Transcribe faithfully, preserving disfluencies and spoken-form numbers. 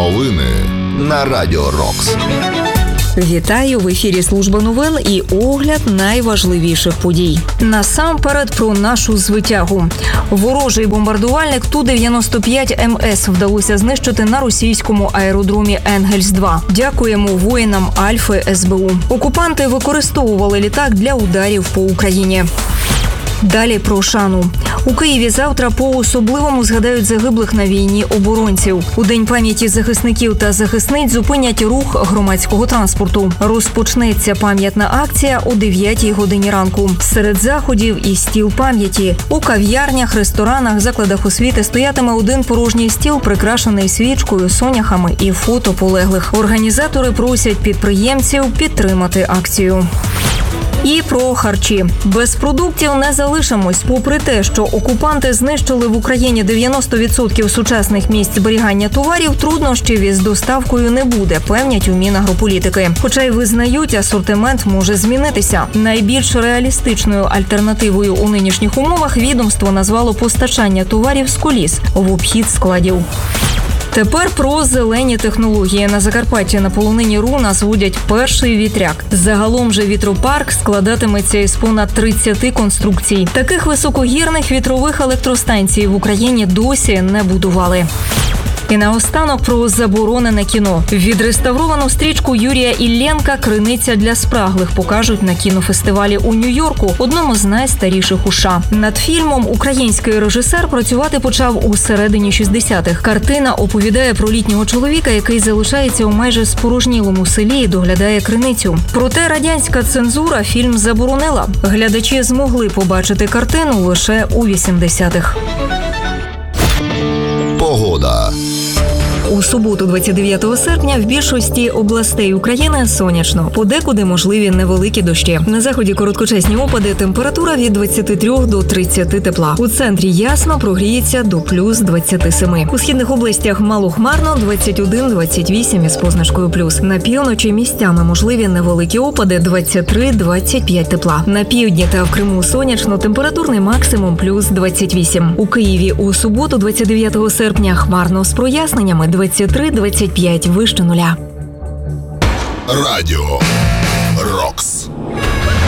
Новини на Радіо Рокс. Вітаю! В ефірі служба новин і огляд найважливіших подій. Насамперед про нашу звитягу. Ворожий бомбардувальник Ту дев'яносто п'ять Ем Ес вдалося знищити на російському аеродромі Енгельс два. Дякуємо воїнам Альфи Ес Бе У. Окупанти використовували літак для ударів по Україні. Далі про шану. У Києві завтра по-особливому згадають загиблих на війні оборонців. У День пам'яті захисників та захисниць зупинять рух громадського транспорту. Розпочнеться пам'ятна акція о дев'ятій годині ранку. Серед заходів і стіл пам'яті. У кав'ярнях, ресторанах, закладах освіти стоятиме один порожній стіл, прикрашений свічкою, соняхами і фото полеглих. Організатори просять підприємців підтримати акцію. І про харчі. Без продуктів не залишимось. Попри те, що окупанти знищили в Україні дев'яносто відсотків сучасних місць зберігання товарів, труднощів із доставкою не буде, певнять у Мінагрополітики. Хоча й визнають, асортимент може змінитися. Найбільш реалістичною альтернативою у нинішніх умовах відомство назвало постачання товарів з коліс в обхід складів. Тепер про зелені технології. На Закарпатті на полонині Руна зводять перший вітряк. Загалом же вітропарк складатиметься із понад тридцяти конструкцій. Таких високогірних вітрових електростанцій в Україні досі не будували. І наостанок про заборонене кіно. Відреставровану стрічку Юрія Іллєнка «Криниця для спраглих» покажуть на кінофестивалі у Нью-Йорку, одному з найстаріших у США. Над фільмом український режисер працювати почав у середині шістдесятих. Картина оповідає про літнього чоловіка, який залишається у майже спорожнілому селі і доглядає криницю. Проте радянська цензура фільм заборонила. Глядачі змогли побачити картину лише у вісімдесятих. Погода. У суботу, двадцять дев'ятого серпня, в більшості областей України сонячно. Подекуди можливі невеликі дощі. На заході короткочасні опади, температура від двадцяти трьох до тридцяти тепла. У центрі ясно, прогріється до плюс двадцяти семи. У східних областях малохмарно, двадцять один - двадцять вісім із позначкою плюс. На півночі місцями можливі невеликі опади, двадцять три - двадцять п'ять тепла. На півдні та в Криму сонячно, температурний максимум плюс двадцять вісім. У Києві у суботу, двадцять дев'ятого серпня, хмарно з проясненнями, двадцять три - двадцять п'ять вище нуля. Радіо Рокс.